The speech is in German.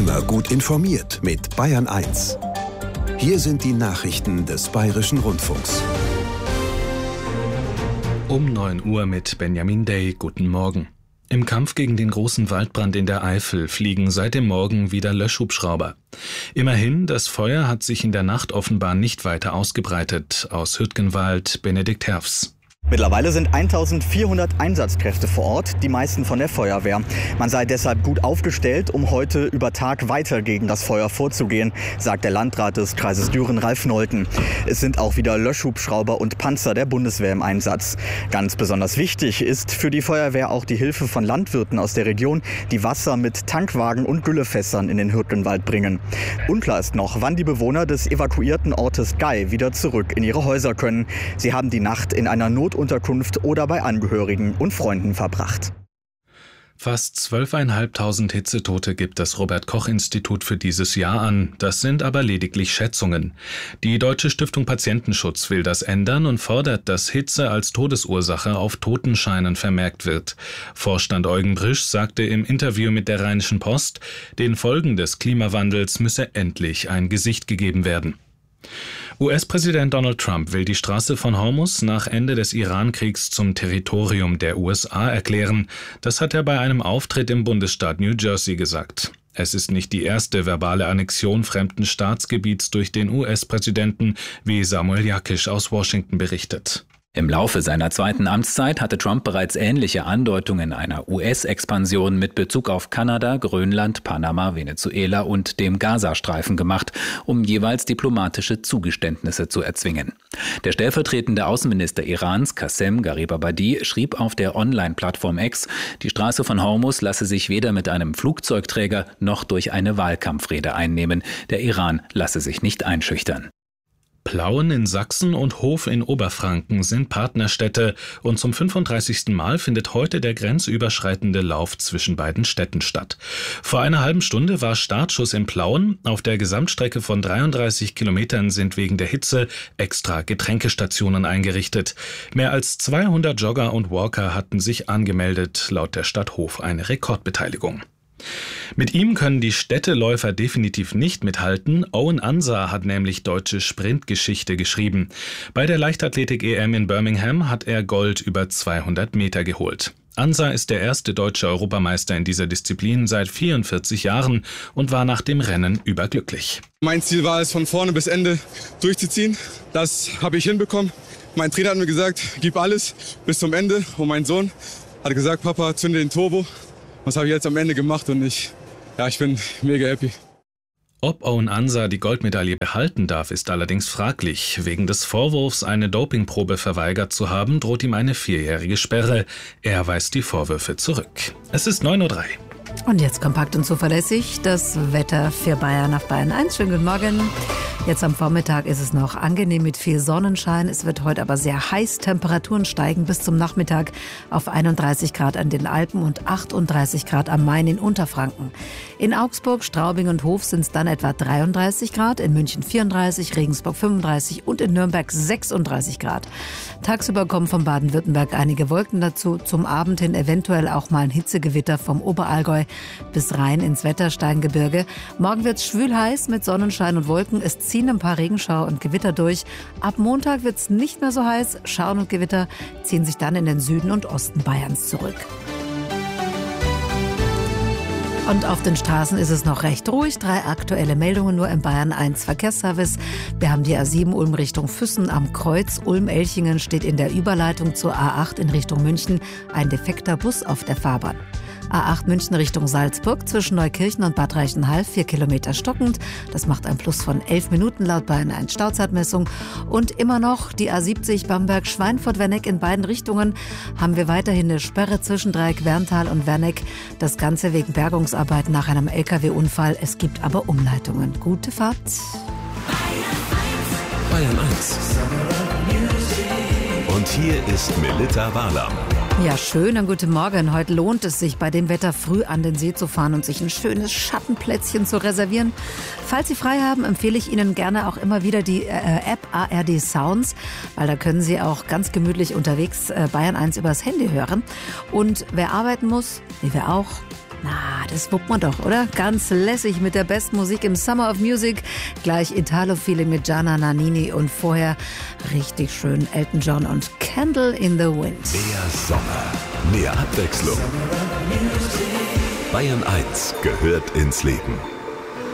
Immer gut informiert mit Bayern 1. Hier sind die Nachrichten des Bayerischen Rundfunks. Um 9 Uhr mit Benjamin Day. Guten Morgen. Im Kampf gegen den großen Waldbrand in der Eifel fliegen seit dem Morgen wieder Löschhubschrauber. Immerhin, das Feuer hat sich in der Nacht offenbar nicht weiter ausgebreitet. Aus Hürtgenwald, Benedikt Herfs. Mittlerweile sind 1400 Einsatzkräfte vor Ort, die meisten von der Feuerwehr. Man sei deshalb gut aufgestellt, um heute über Tag weiter gegen das Feuer vorzugehen, sagt der Landrat des Kreises Düren, Ralf Nolten. Es sind auch wieder Löschhubschrauber und Panzer der Bundeswehr im Einsatz. Ganz besonders wichtig ist für die Feuerwehr auch die Hilfe von Landwirten aus der Region, die Wasser mit Tankwagen und Güllefässern in den Hürtgenwald bringen. Unklar ist noch, wann die Bewohner des evakuierten Ortes Gay wieder zurück in ihre Häuser können. Sie haben die Nacht in einer Notunterkunft oder bei Angehörigen und Freunden verbracht. Fast 12.500 Hitzetote gibt das Robert-Koch-Institut für dieses Jahr an. Das sind aber lediglich Schätzungen. Die Deutsche Stiftung Patientenschutz will das ändern und fordert, dass Hitze als Todesursache auf Totenscheinen vermerkt wird. Vorstand Eugen Brisch sagte im Interview mit der Rheinischen Post, den Folgen des Klimawandels müsse endlich ein Gesicht gegeben werden. US-Präsident Donald Trump will die Straße von Hormuz nach Ende des Iran-Kriegs zum Territorium der USA erklären. Das hat er bei einem Auftritt im Bundesstaat New Jersey gesagt. Es ist nicht die erste verbale Annexion fremden Staatsgebiets durch den US-Präsidenten, wie Samuel Jakisch aus Washington berichtet. Im Laufe seiner zweiten Amtszeit hatte Trump bereits ähnliche Andeutungen einer US-Expansion mit Bezug auf Kanada, Grönland, Panama, Venezuela und dem Gazastreifen gemacht, um jeweils diplomatische Zugeständnisse zu erzwingen. Der stellvertretende Außenminister Irans, Qassem Garibabadi, schrieb auf der Online-Plattform X, die Straße von Hormuz lasse sich weder mit einem Flugzeugträger noch durch eine Wahlkampfrede einnehmen. Der Iran lasse sich nicht einschüchtern. Plauen in Sachsen und Hof in Oberfranken sind Partnerstädte und zum 35. Mal findet heute der grenzüberschreitende Lauf zwischen beiden Städten statt. Vor einer halben Stunde war Startschuss in Plauen. Auf der Gesamtstrecke von 33 Kilometern sind wegen der Hitze extra Getränkestationen eingerichtet. Mehr als 200 Jogger und Walker hatten sich angemeldet, laut der Stadt Hof eine Rekordbeteiligung. Mit ihm können die Städteläufer definitiv nicht mithalten. Owen Ansah hat nämlich deutsche Sprintgeschichte geschrieben. Bei der Leichtathletik-EM in Birmingham hat er Gold über 200 Meter geholt. Ansah ist der erste deutsche Europameister in dieser Disziplin seit 44 Jahren und war nach dem Rennen überglücklich. Mein Ziel war es, von vorne bis Ende durchzuziehen. Das habe ich hinbekommen. Mein Trainer hat mir gesagt, gib alles bis zum Ende. Und mein Sohn hat gesagt, Papa, zünde den Turbo. Das habe ich jetzt am Ende gemacht und ich bin mega happy. Ob Owen Ansah die Goldmedaille behalten darf, ist allerdings fraglich. Wegen des Vorwurfs, eine Dopingprobe verweigert zu haben, droht ihm eine 4-jährige Sperre. Er weist die Vorwürfe zurück. Es ist 9.03 Uhr. Und jetzt kompakt und zuverlässig das Wetter für Bayern auf Bayern 1. Schönen guten Morgen. Jetzt am Vormittag ist es noch angenehm mit viel Sonnenschein. Es wird heute aber sehr heiß. Temperaturen steigen bis zum Nachmittag auf 31 Grad an den Alpen und 38 Grad am Main in Unterfranken. In Augsburg, Straubing und Hof sind es dann etwa 33 Grad, in München 34, Regensburg 35 und in Nürnberg 36 Grad. Tagsüber kommen von Baden-Württemberg einige Wolken dazu. Zum Abend hin eventuell auch mal ein Hitzegewitter vom Oberallgäu bis rein ins Wettersteingebirge. Morgen wird es schwül heiß mit Sonnenschein und Wolken. Es ziehen ein paar Regenschauer und Gewitter durch. Ab Montag wird es nicht mehr so heiß. Schauern und Gewitter ziehen sich dann in den Süden und Osten Bayerns zurück. Und auf den Straßen ist es noch recht ruhig. 3 aktuelle Meldungen nur im Bayern 1 Verkehrsservice. Wir haben die A7 Ulm Richtung Füssen am Kreuz. Ulm-Elchingen steht in der Überleitung zur A8 in Richtung München ein defekter Bus auf der Fahrbahn. A8 München Richtung Salzburg zwischen Neukirchen und Bad Reichenhall 4 Kilometer stockend. Das macht ein Plus von 11 Minuten laut Bayern 1 Stauzeitmessung. Und immer noch die A70 Bamberg-Schweinfurt-Werneck in beiden Richtungen haben wir weiterhin eine Sperre zwischen Dreieck-Werntal und Werneck. Das Ganze wegen Bergungsarbeiten nach einem LKW-Unfall. Es gibt aber Umleitungen. Gute Fahrt. Bayern 1. Und hier ist Melitta Walam. Ja, schönen guten Morgen. Heute lohnt es sich, bei dem Wetter früh an den See zu fahren und sich ein schönes Schattenplätzchen zu reservieren. Falls Sie frei haben, empfehle ich Ihnen gerne auch immer wieder die App ARD Sounds, weil da können Sie auch ganz gemütlich unterwegs Bayern 1 übers Handy hören. Und wer arbeiten muss, wie wir auch, Na, das wuppt man doch, oder? Ganz lässig mit der besten Musik im Summer of Music. Gleich Italo-Feeling mit Gianna Nannini und vorher richtig schön Elton John und Candle in the Wind. Mehr Sommer, mehr Abwechslung. Bayern 1 gehört ins Leben.